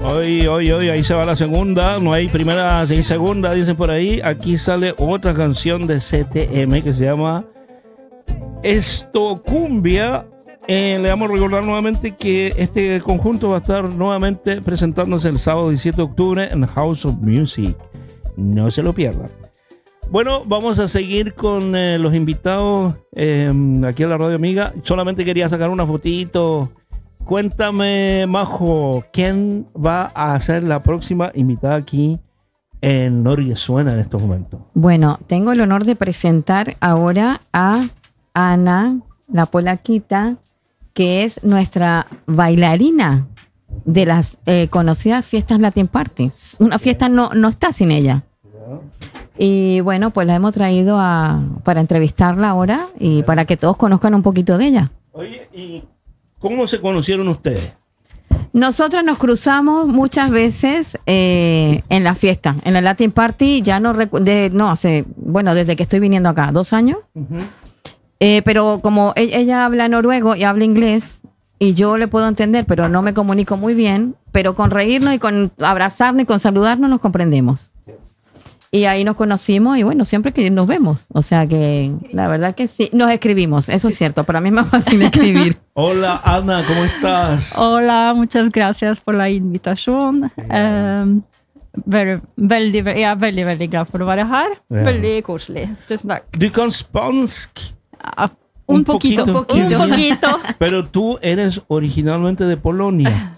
Hoy, ahí se va la segunda. No hay primera sin segunda, dicen por ahí. Aquí sale otra canción de CTM que se llama Esto Cumbia. Le vamos a recordar nuevamente que este conjunto va a estar nuevamente presentándose el sábado 17 de octubre en House of Music. No se lo pierdan. Bueno, vamos a seguir con los invitados aquí en la Radio Amiga. Solamente quería sacar una fotito. Cuéntame, Majo, ¿quién va a ser la próxima invitada aquí en Norge Suena en estos momentos? Bueno, tengo el honor de presentar ahora a Ana, la polaquita, que es nuestra bailarina de las conocidas fiestas Latin Parties. Una fiesta no está sin ella. Y bueno, pues la hemos traído para entrevistarla ahora y para que todos conozcan un poquito de ella. Oye, ¿y cómo se conocieron ustedes? Nosotros nos cruzamos muchas veces en la fiesta, en la Latin Party, ya desde que estoy viniendo acá, 2 años. Uh-huh. Pero como ella habla noruego y habla inglés, y yo le puedo entender, pero no me comunico muy bien, pero con reírnos y con abrazarnos y con saludarnos nos comprendemos. Y ahí nos conocimos y bueno, siempre que nos vemos. O sea que la verdad que sí. Nos escribimos, eso es cierto. Para mí es más fácil escribir. Hola Ana, ¿cómo estás? Hola, muchas gracias por la invitación. Veldig glad for å være her. Ja. Veldig koselig. Tusen takk. Du kan spansk. Un poquito. Pero tú eres originalmente de Polonia.